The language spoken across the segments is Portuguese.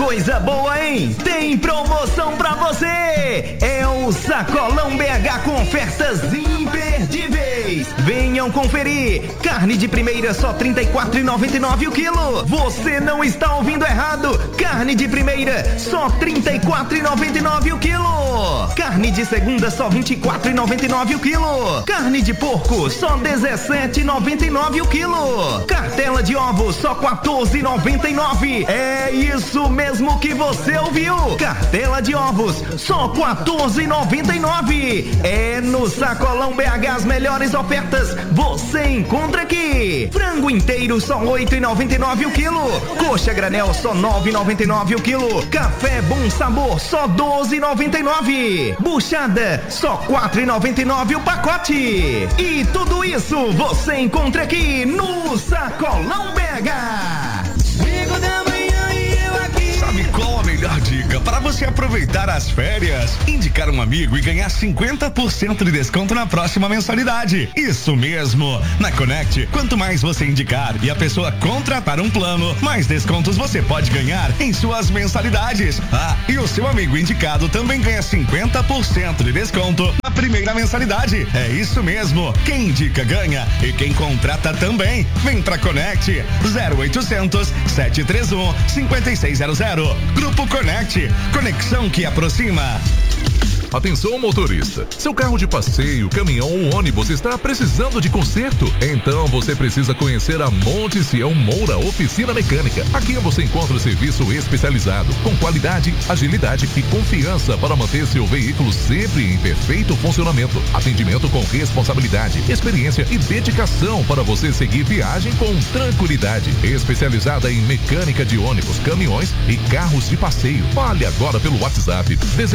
coisa boa, hein? Tem promoção pra você! É o Sacolão BH com ofertas imperdíveis! Venham conferir! Carne de primeira só R$ 34,99 o quilo! Você não está ouvindo errado! Carne de primeira só R$ 34,99 o quilo! Carne de segunda só R$ 24,99 o quilo! Carne de porco só R$ 17,99 o quilo! Cartela de ovos só R$ 14,99. É isso mesmo que você ouviu. Cartela de ovos só R$ 14,99. É no Sacolão BH as melhores ofertas. Você encontra aqui. Frango inteiro só R$ 8,99 o quilo. Coxa granel só R$ 9,99 o quilo. Café Bom Sabor só R$ 12,99. Buchada só R$ 4,99 o pacote. E tudo isso você encontra aqui no Sacolão BH. Amigo da manhã e eu aqui. Sabe qual a melhor dica para você aproveitar as férias? Indicar um amigo e ganhar 50% de desconto na próxima mensalidade. Isso mesmo! Na Connect, quanto mais você indicar e a pessoa contratar um plano, mais descontos você pode ganhar em suas mensalidades. Ah, e o seu amigo indicado também ganha 50% de desconto na primeira mensalidade. É isso mesmo! Quem indica ganha e quem contrata também. Vem pra Connect 0800 731 5600. Grupo Connect, conexão que aproxima. Atenção, motorista. Seu carro de passeio, caminhão ou ônibus está precisando de conserto? Então você precisa conhecer a Monte Sião Moura Oficina Mecânica. Aqui você encontra o serviço especializado, com qualidade, agilidade e confiança para manter seu veículo sempre em perfeito funcionamento. Atendimento com responsabilidade, experiência e dedicação para você seguir viagem com tranquilidade. Especializada em mecânica de ônibus, caminhões e carros de passeio. Fale agora pelo WhatsApp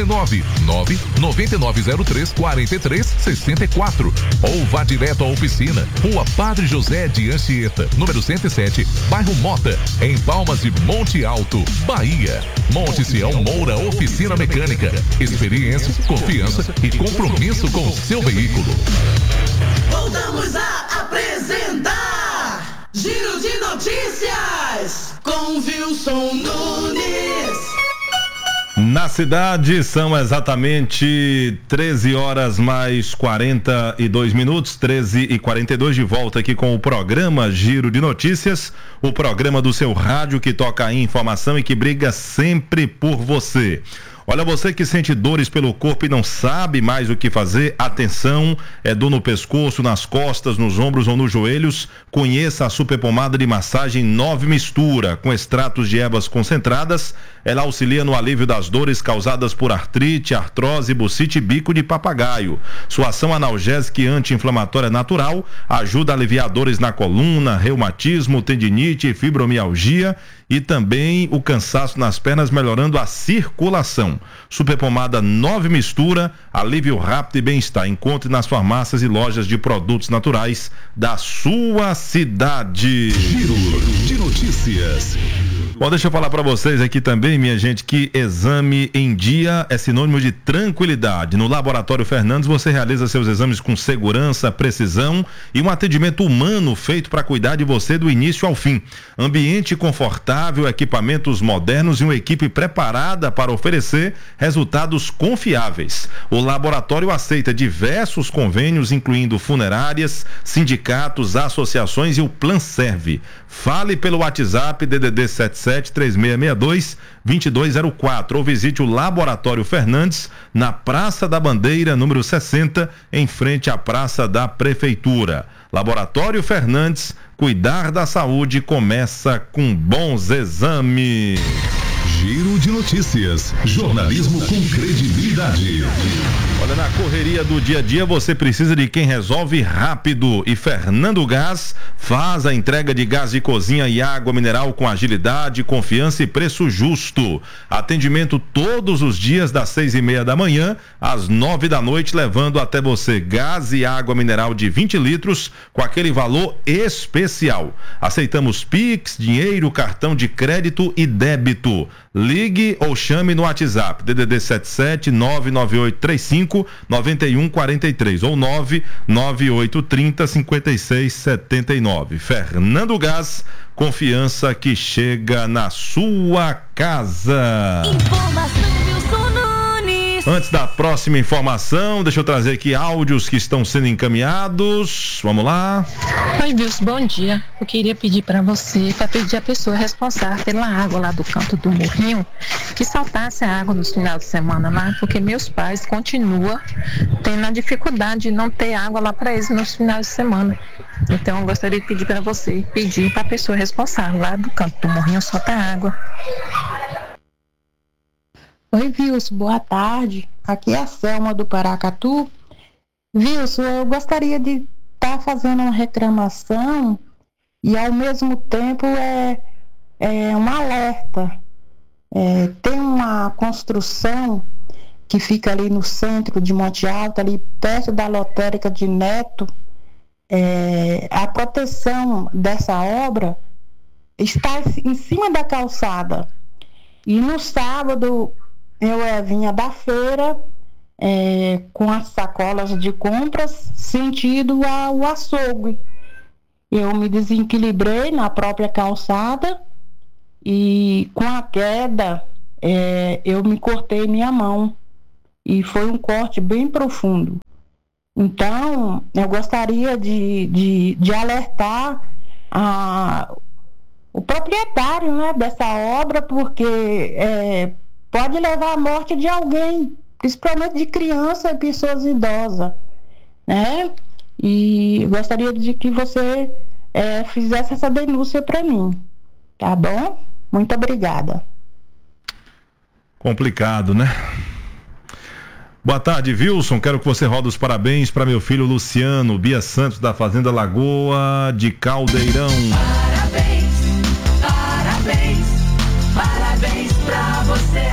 199-9303-4364 ou vá direto à oficina, Rua Padre José de Anchieta, número 107, bairro Mota, em Palmas de Monte Alto, Bahia. Monte Sião Moura Oficina Mecânica. Experiência, confiança e compromisso com o seu veículo. Voltamos a apresentar Giro de Notícias com Wilson Nunes. Na cidade são exatamente 13 horas mais 42 minutos, 13h42, de volta aqui com o programa Giro de Notícias, o programa do seu rádio que toca a informação e que briga sempre por você. Olha, você que sente dores pelo corpo e não sabe mais o que fazer, atenção, é dor no pescoço, nas costas, nos ombros ou nos joelhos, conheça a super pomada de massagem 9 Mistura, com extratos de ervas concentradas. Ela auxilia no alívio das dores causadas por artrite, artrose, bucite e bico de papagaio. Sua ação analgésica e anti-inflamatória natural ajuda a aliviar dores na coluna, reumatismo, tendinite, fibromialgia e também o cansaço nas pernas, melhorando a circulação. Super pomada 9 Mistura, alívio rápido e bem-estar. Encontre nas farmácias e lojas de produtos naturais da sua cidade. Giro de Notícias. Bom, deixa eu falar para vocês aqui também, minha gente, que exame em dia é sinônimo de tranquilidade. No Laboratório Fernandes você realiza seus exames com segurança, precisão e um atendimento humano feito para cuidar de você do início ao fim. Ambiente confortável, equipamentos modernos e uma equipe preparada para oferecer resultados confiáveis. O laboratório aceita diversos convênios, incluindo funerárias, sindicatos, associações e o Planserve. Fale pelo WhatsApp DDD 77-3662-2204 ou visite o Laboratório Fernandes na Praça da Bandeira, número 60, em frente à Praça da Prefeitura. Laboratório Fernandes, cuidar da saúde começa com bons exames. Giro de Notícias, jornalismo com credibilidade. Olha, na correria do dia a dia você precisa de quem resolve rápido, e Fernando Gás faz a entrega de gás de cozinha e água mineral com agilidade, confiança e preço justo. Atendimento todos os dias das 6:30 da manhã às 9 da noite, levando até você gás e água mineral de 20 litros com aquele valor especial. Aceitamos Pix, dinheiro, cartão de crédito e débito. Ligue ou chame no WhatsApp DDD 77 99835 9143 ou 99830 5679. Fernando Gás, confiança que chega na sua casa. Informação Wilson Nunes. Antes da próxima informação, deixa eu trazer aqui áudios que estão sendo encaminhados. Vamos lá. Oi, Wilson, bom dia. Eu queria pedir para você, para pedir a pessoa responsável pela água lá do canto do morrinho, que saltasse a água nos finais de semana lá, porque meus pais continuam tendo a dificuldade de não ter água lá para eles nos finais de semana. Então, eu gostaria de pedir para você, pedir para a pessoa responsável lá do canto do morrinho soltar água. Oi, Wilson, boa tarde. Aqui é a Selma do Paracatu. Wilson, eu gostaria de estar fazendo uma reclamação e ao mesmo tempo um alerta. Tem uma construção que fica ali no centro de Monte Alto, ali perto da lotérica de Neto. A proteção dessa obra está em cima da calçada. E no sábado eu vinha da feira com as sacolas de compras sentido ao açougue. Eu me desequilibrei na própria calçada e com a queda eu me cortei minha mão e foi um corte bem profundo. Então eu gostaria de alertar o proprietário, né, dessa obra, porque pode levar à morte de alguém, principalmente de criança e pessoas idosas, né? E gostaria de que você fizesse essa denúncia para mim, tá bom? Muito obrigada. Complicado, né? Boa tarde, Wilson. Quero que você roda os parabéns para meu filho Luciano, Bia Santos, da Fazenda Lagoa de Caldeirão. Parabéns pra você.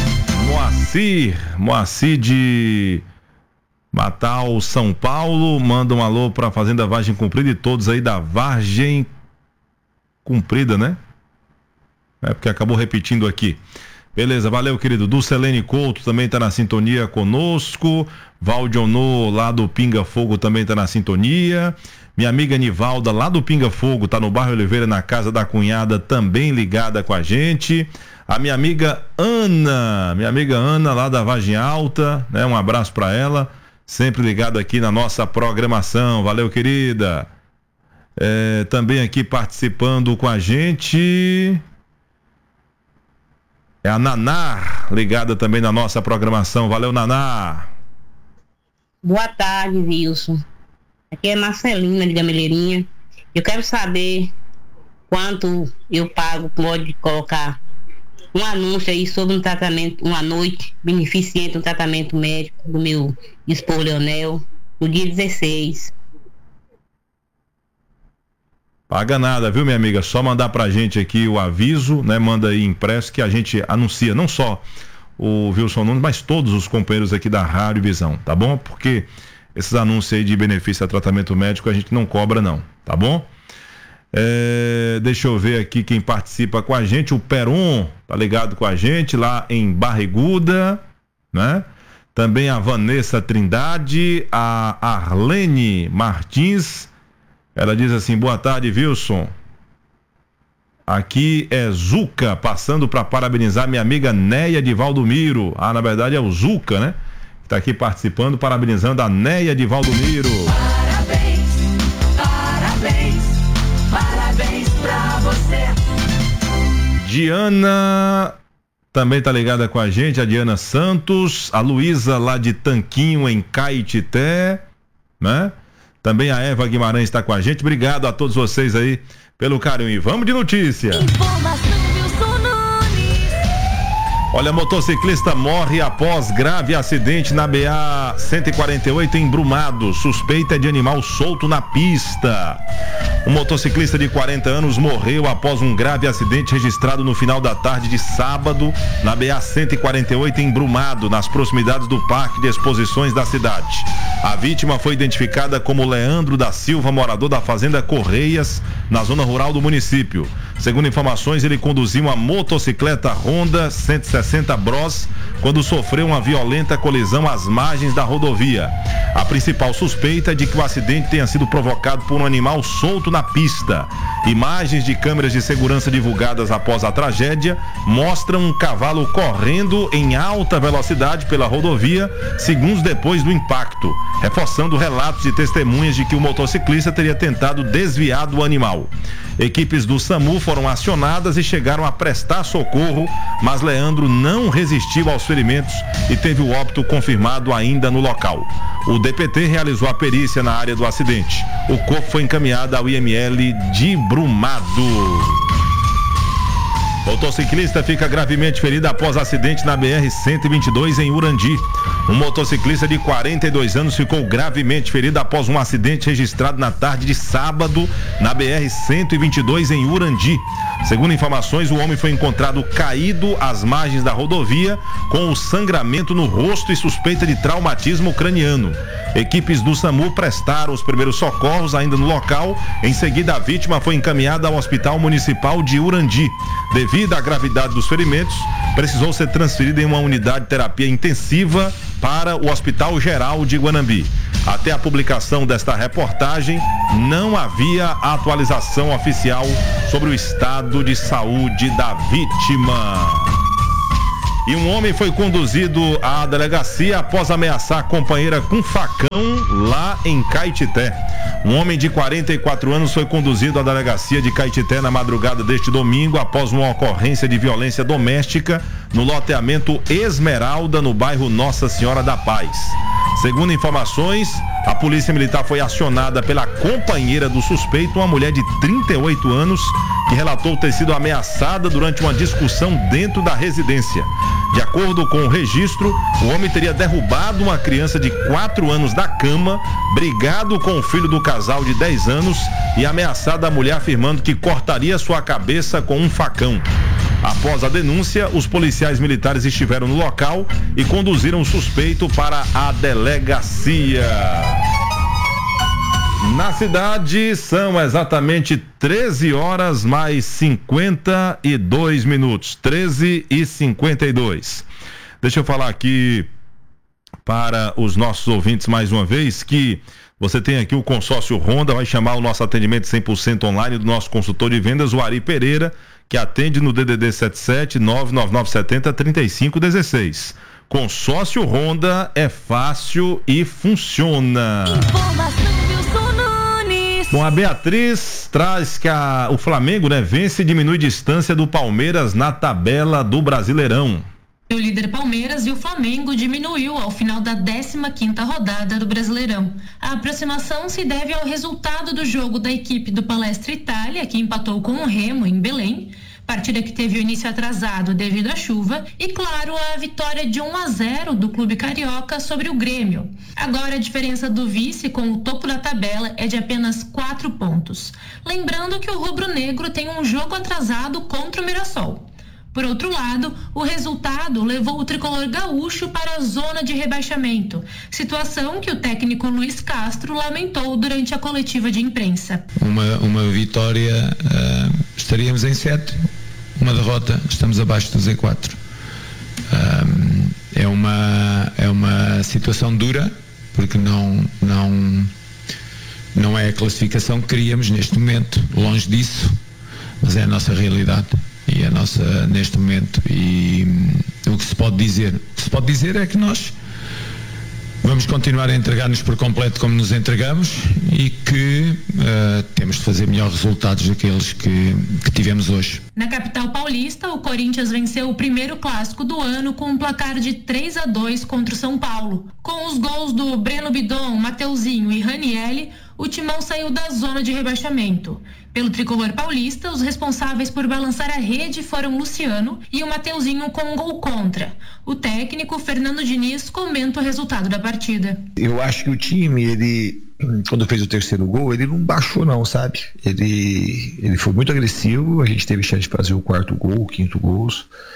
Moacir de Natal, São Paulo, manda um alô pra Fazenda Vargem Comprida e todos aí da Vargem Comprida, né? Porque acabou repetindo aqui. Beleza, valeu, querido. Dulcelene Couto também tá na sintonia conosco. Valdionô, lá do Pinga Fogo, também tá na sintonia. Minha amiga Nivalda, lá do Pinga Fogo, tá no bairro Oliveira, na casa da cunhada, também ligada com a gente. A minha amiga Ana, lá da Vargem Alta, né? Um abraço pra ela, sempre ligada aqui na nossa programação. Valeu, querida. Também aqui participando com a gente é a Naná, ligada também na nossa programação. Valeu, Naná. Boa tarde, Wilson. Aqui é Marcelina de Gameleirinha. Eu quero saber quanto eu pago, pode colocar um anúncio aí sobre um tratamento, uma noite beneficente, um tratamento médico do meu esposo Leonel, no dia 16. Paga nada, viu, minha amiga? Só mandar pra gente aqui o aviso, né? Manda aí impresso que a gente anuncia, não só o Wilson Nunes, mas todos os companheiros aqui da Rádio Visão, tá bom? Porque esses anúncios aí de benefício a tratamento médico a gente não cobra não, tá bom? Deixa eu ver aqui quem participa com a gente. O Peron tá ligado com a gente lá em Barriguda, né? Também a Vanessa Trindade, a Arlene Martins. Ela diz assim: boa tarde, Wilson. Aqui é Zuca, passando para parabenizar minha amiga Neia de Valdomiro. Na verdade é o Zuca, né? Que tá aqui participando, parabenizando a Neia de Valdomiro. Parabéns pra você. Diana também tá ligada com a gente, a Diana Santos, a Luísa lá de Tanquinho, em Caetité, né? Também a Eva Guimarães está com a gente. Obrigado a todos vocês aí pelo carinho. E vamos de notícia. Olha, motociclista morre após grave acidente na BA-148 em Brumado. Suspeita é de animal solto na pista. Um motociclista de 40 anos morreu após um grave acidente registrado no final da tarde de sábado na BA-148 em Brumado, nas proximidades do Parque de Exposições da cidade. A vítima foi identificada como Leandro da Silva, morador da fazenda Correias, na zona rural do município. Segundo informações, ele conduziu uma motocicleta Honda 160 Bros quando sofreu uma violenta colisão às margens da rodovia. A principal suspeita é de que o acidente tenha sido provocado por um animal solto na pista. Imagens de câmeras de segurança divulgadas após a tragédia mostram um cavalo correndo em alta velocidade pela rodovia segundos depois do impacto, reforçando relatos de testemunhas de que o motociclista teria tentado desviar do animal. Equipes do SAMU foram acionadas e chegaram a prestar socorro, mas Leandro não resistiu aos ferimentos e teve o óbito confirmado ainda no local. O DPT realizou a perícia na área do acidente. O corpo foi encaminhado ao IML de Brumado. Motociclista fica gravemente ferido após acidente na BR-122 em Urandi. Um motociclista de 42 anos ficou gravemente ferido após um acidente registrado na tarde de sábado na BR-122 em Urandi. Segundo informações, o homem foi encontrado caído às margens da rodovia com o sangramento no rosto e suspeita de traumatismo craniano. Equipes do SAMU prestaram os primeiros socorros ainda no local. Em seguida, a vítima foi encaminhada ao Hospital Municipal de Urandi. Devido à gravidade dos ferimentos, precisou ser transferida em uma unidade de terapia intensiva para o Hospital Geral de Guanambi. Até a publicação desta reportagem, não havia atualização oficial sobre o estado de saúde da vítima. E um homem foi conduzido à delegacia após ameaçar a companheira com facão lá em Caetité. Um homem de 44 anos foi conduzido à delegacia de Caetité na madrugada deste domingo após uma ocorrência de violência doméstica no loteamento Esmeralda, no bairro Nossa Senhora da Paz. Segundo informações, a polícia militar foi acionada pela companheira do suspeito, uma mulher de 38 anos, que relatou ter sido ameaçada durante uma discussão dentro da residência. De acordo com o registro, o homem teria derrubado uma criança de 4 anos da cama, brigado com o filho do casal de 10 anos e ameaçado a mulher afirmando que cortaria sua cabeça com um facão. Após a denúncia, os policiais militares estiveram no local e conduziram o suspeito para a delegacia. Na cidade são exatamente 13 horas mais 52 minutos. 13h52. Deixa eu falar aqui para os nossos ouvintes mais uma vez que você tem aqui o consórcio Honda, vai chamar o nosso atendimento 100% online do nosso consultor de vendas, o Ari Pereira, que atende no DDD 77 99970 3516. Consórcio Honda é fácil e funciona. Bom, a Beatriz traz que o Flamengo, vence e diminui distância do Palmeiras na tabela do Brasileirão. O líder Palmeiras e o Flamengo diminuiu ao final da 15ª rodada do Brasileirão. A aproximação se deve ao resultado do jogo da equipe do Palestra Itália, que empatou com o Remo em Belém, partida que teve o início atrasado devido à chuva, e claro, a vitória de 1-0 do clube carioca sobre o Grêmio. Agora a diferença do vice com o topo da tabela é de apenas 4 pontos. Lembrando que o rubro-negro tem um jogo atrasado contra o Mirassol. Por outro lado, o resultado levou o tricolor gaúcho para a zona de rebaixamento, situação que o técnico Luiz Castro lamentou durante a coletiva de imprensa. Uma vitória, estaríamos em 7, uma derrota, estamos abaixo do Z4. É uma situação dura, porque não é a classificação que queríamos neste momento, longe disso, mas é a nossa realidade. E a nossa, neste momento, e o que se pode dizer é que nós vamos continuar a entregar-nos por completo como nos entregamos e que temos de fazer melhores resultados daqueles que tivemos hoje. Na capital paulista, o Corinthians venceu o primeiro clássico do ano com um placar de 3-2 contra o São Paulo. Com os gols do Breno Bidon, Mateuzinho e Ranielli, o Timão saiu da zona de rebaixamento. Pelo tricolor paulista, os responsáveis por balançar a rede foram Luciano e o Mateuzinho com um gol contra. O técnico Fernando Diniz comenta o resultado da partida. Eu acho que o time, ele, quando fez o terceiro gol, ele não baixou não, sabe? Ele foi muito agressivo, a gente teve chance de fazer o quarto gol, o quinto gols.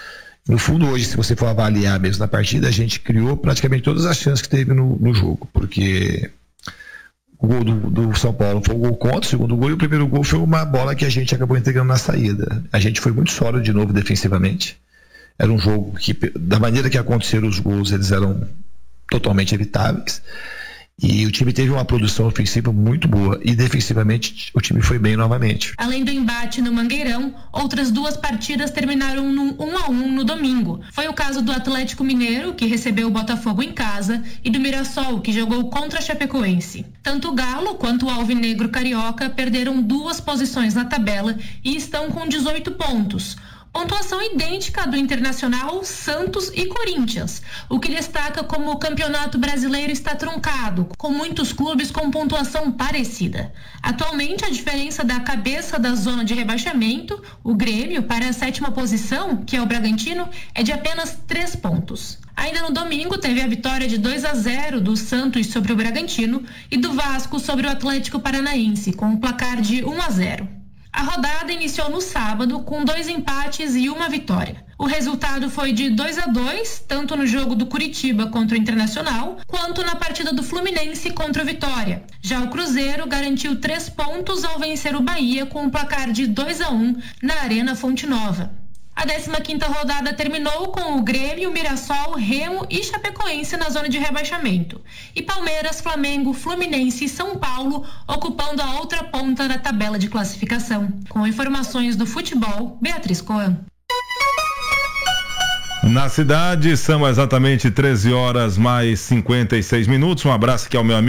No fundo, hoje, se você for avaliar mesmo na partida, a gente criou praticamente todas as chances que teve no jogo, porque o gol do São Paulo foi o gol contra, o segundo gol, e o primeiro gol foi uma bola que a gente acabou entregando na saída. A gente foi muito sólido de novo defensivamente. Era um jogo que, da maneira que aconteceram os gols, eles eram totalmente evitáveis. E o time teve uma produção ofensiva muito boa e defensivamente o time foi bem novamente. Além do embate no Mangueirão, outras duas partidas terminaram num 1-1 no domingo. Foi o caso do Atlético Mineiro, que recebeu o Botafogo em casa, e do Mirassol, que jogou contra a Chapecoense. Tanto o Galo quanto o Alvinegro Carioca perderam 2 posições na tabela e estão com 18 pontos. Pontuação idêntica do Internacional, Santos e Corinthians, o que destaca como o Campeonato Brasileiro está truncado, com muitos clubes com pontuação parecida. Atualmente, a diferença da cabeça da zona de rebaixamento, o Grêmio, para a 7ª posição, que é o Bragantino, é de apenas 3 pontos. Ainda no domingo, teve a vitória de 2-0 do Santos sobre o Bragantino e do Vasco sobre o Atlético Paranaense, com um placar de 1-0. A rodada iniciou no sábado com 2 empates e 1 vitória. O resultado foi de 2-2, tanto no jogo do Curitiba contra o Internacional, quanto na partida do Fluminense contra o Vitória. Já o Cruzeiro garantiu 3 pontos ao vencer o Bahia com um placar de 2-1 na Arena Fonte Nova. A 15ª rodada terminou com o Grêmio, Mirassol, Remo e Chapecoense na zona de rebaixamento. E Palmeiras, Flamengo, Fluminense e São Paulo ocupando a outra ponta da tabela de classificação. Com informações do futebol, Beatriz Coan. Na cidade, são exatamente 13 horas mais 56 minutos. Um abraço aqui ao meu amigo